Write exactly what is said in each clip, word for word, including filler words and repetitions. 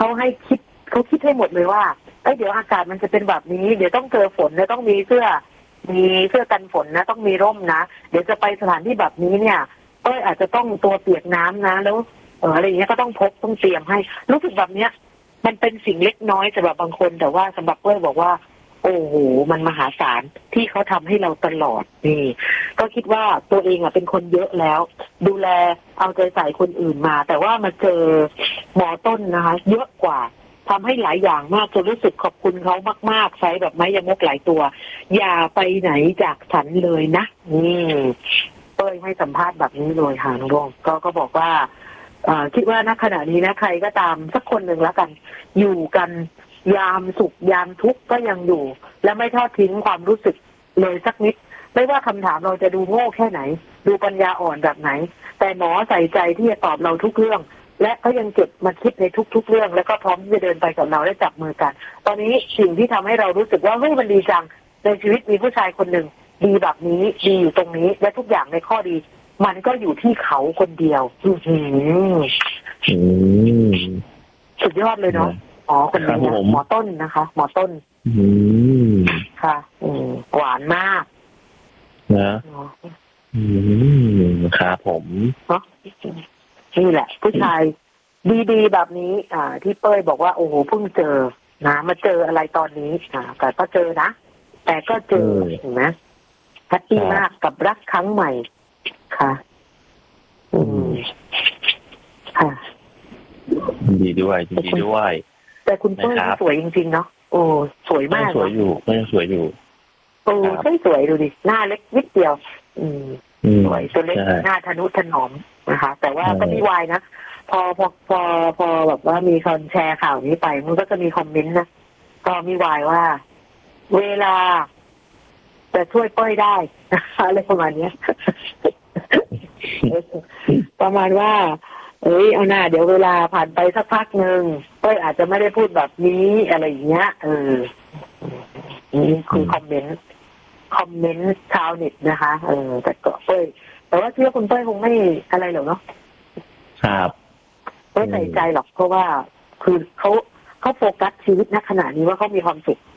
เขาให้คิดเขาคิดให้หมดเลยว่าเอ้ยเดี๋ยวอากาศมันจะเป็นแบบนี้เดี๋ยวต้องเจอฝนแล้วต้องมีเสื้อมีเสื้อกันฝนนะต้องมีร่มนะเดี๋ยวจะไปสถานที่แบบนี้เนี่ยเอ้ยอาจจะต้องตัวเปียกน้ำนะแล้วเอออะไรอย่างเงี้ยก็ต้องพกต้องเตรียมให้รู้สึกแบบเนี้ยมันเป็นสิ่งเล็กน้อยสำหรับบางคนแต่ว่าสำหรับเอ้ยบอกว่าโอ้โหมันมหาศาลที่เขาทำให้เราตลอดนี่ก็คิดว่าตัวเองอ่ะเป็นคนเยอะแล้วดูแลเอาใจใส่คนอื่นมาแต่ว่ามาเจอหมอต้นนะคะเยอะกว่าทำให้หลายอย่างมากจนรู้สึกขอบคุณเขามากๆใช้แบบไม้ยมกหลายตัวอย่าไปไหนจากฉันเลยนะนี่เป้ยให้สัมภาษณ์แบบนี้เลยค่ะน้องดวงก็ก็บอกว่าคิดว่าณขณะนี้นะใครก็ตามสักคนหนึ่งแล้วกันอยู่กันยามสุขยามทุกข์ก็ยังอยู่และไม่ทอดทิ้งความรู้สึกเลยสักนิดไม่ว่าคำถามเราจะดูโง่แค่ไหนดูปัญญาอ่อนแบบไหนแต่หมอใส่ใจที่จะตอบเราทุกเรื่องและก็ยังเก็บมาคิดในทุกๆเรื่องแล้วก็พร้อมที่จะเดินไปกับเราและจับมือกันตอนนี้สิ่งที่ทำให้เรารู้สึกว่าเฮ้ยมันดีจังในชีวิตมีผู้ชายคนหนึ่งดีแบบนี้ดีอยู่ตรงนี้และทุกอย่างในข้อดีมันก็อยู่ที่เขาคนเดียวอือสุดยอดเลยเนาะอ๋อคนนี้นะหมอต้นนะคะหมอต้นค่ะหวานมากนะครับผมเนาะนี่แหละผู้ชายดีๆแบบนี้อ่าที่เป้ยบอกว่าโอ้โหเพิ่งเจอนะมาเจออะไรตอนนี้อ่าแต่ก็เจอนะแต่ก็เจอเห็นไหมแฮปปี้มากกับรักครั้งใหม่ค่ะอืมค่ะดีด้วยดีด้วยแต่คุณเป้ยสวยจริงๆเนาะโอ้สวยมากสวยอยู่ก็ยังสวยอยู่โอ้ใช่สวยดูดิหน้าเล็กนิดเดียวอืมสวยตัวเล็กหน้าทะนุถนอมนะคะแต่ว่าก็มีวายนะพอพอพอพอแบบว่ามีคนแชร์ข่าวนี้ไปมันก็จะมีคอมเมนต์นะก็มีวายว่าเวลาจะช่วยเป้ยได้อะไรประมาณนี้ประมาณว่าเอ้ยเอาหน้าเดี๋ยวเวลาผ่านไปสักพักหนึ่งเป้ยอาจจะไม่ได้พูดแบบนี้อะไรอย่างเงี้ยเออนี่คือคอมเมนต์คอมเมนต์ชาวเน็ตนะคะเออแต่ก็เป้ยแต่ว่าเชื่อคุณเป้ยคงไม่อะไรหรอกเนาะครับไม่ใส่ใจหรอกเพราะว่าคือเขาเขาโฟกัสชีวิตณขณะนี้ว่าเขามีความสุข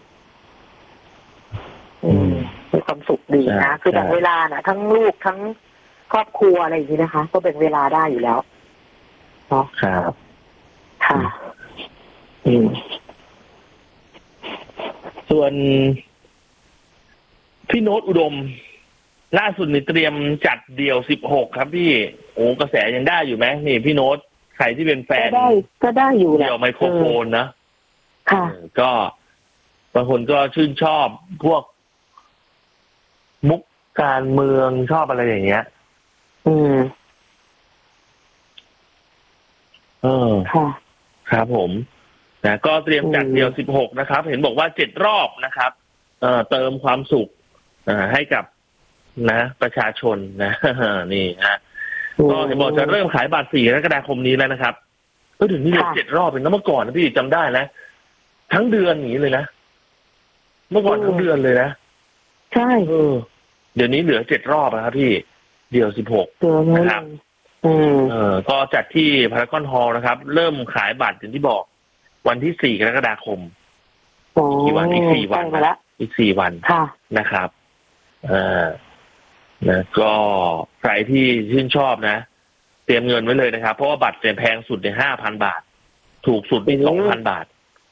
อืมมีความสุขดีนะคือแบ่งเวลาน่ะทั้งลูกทั้งครอบครัวอะไรอย่างนี้นะคะก็แบ่งเวลาได้อยู่แล้วเนาะครับค่ะอืมส่วนพี่โน้ตอุดมล่าสุดนี่เตรียมจัดเดี่ยวสิบหกครับพี่โอ้กระแสยังได้อยู่ไหมนี่พี่โน้ตใครที่เป็นแฟนก็ได้ก็ได้อยู่เดี่ยวไมโครโฟนนะค่ะก็บางคนก็ชื่นชอบพวกมุกการเมืองชอบอะไรอย่างเงี้ยอืมเออค่ะครับผมนะก็เตรียมจัดเดี่ยวสิบหกนะครับเห็นบอกว่าเจ็ดรอบนะครับเอ่อเติมความสุขอ่าให้กับนะประชาชนนะนี่ฮะก็เห็นบอกจะเริ่มขายบัตรสี่กรกฎาคมนี้แล้วนะครับก็ถึงนี่เหลือเจ็ดรอบเป็นเมื่อก่อนนะพี่จำได้นะทั้งเดือนอย่างนี้เลยนะเมื่อก่อนทั้งเดือนเลยนะใช่เออเดี๋ยวนี้เหลือเจ็ดรอบนะครับพี่เดี่ยวสิบหกนะครับเออก็จัดที่พารากอนฮอลล์นะครับเริ่มขายบัตรอย่างที่บอกวันที่สี่กรกฎาคมอีกกี่วันอีกสี่วันอีกสี่วันนะครับอ่านะก็ใครที่ชื่นชอบนะเตรียมเงินไว้เลยนะครับเพราะว่าบัตรเนี่ยแพงสุดในห้าพันบาทถูกสุดสองพันบาท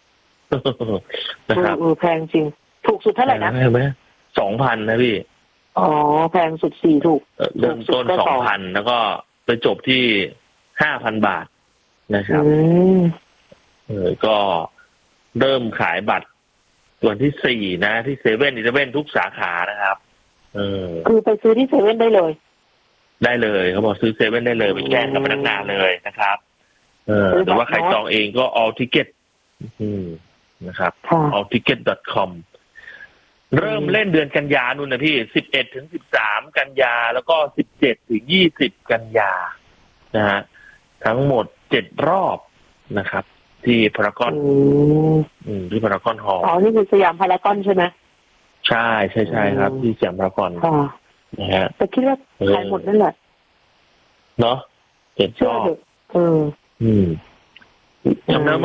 นะครับแพงจริงถูกสุดเท่าไหร่นะแพงไหมสองพันนะพี่อ๋อแพงสุดสี่ถูกเริ่มต้นสองพันแล้วก็ไปจบที่ห้าพันบาทนะครับเออก็เริ่มขายบัตรวันที่สี่นะที่เซเว่นอีเลฟเว่นทุกสาขานะครับเออคือไปซื้อที่เซเว่นได้เลยได้เลยเขาบอกซื้อเซเว่นได้เลยไปแจ้งกับพนักงานเลยนะครับเออหรือว่าใครจองเองก็ all ticket อืมนะครับ all ticket dot com เริ่มเล่นเดือนกันยานู่นนะพี่สิบเอ็ดถึงสิบสามกันยาแล้วก็สิบเจ็ดถึงยี่สิบกันยานะฮะทั้งหมดเจ็ดรอบนะครับที่พารากอนอืมที่พารากอนฮอลล์อ๋อนี่คือสยามพารากอนใช่ไหมใช่ใช่ใช่ครับที่สยามพารากอนนะฮะแต่คิดว่าขายหมดนั่นแหละเนาะเจ็ดรอบเอออืมจำได้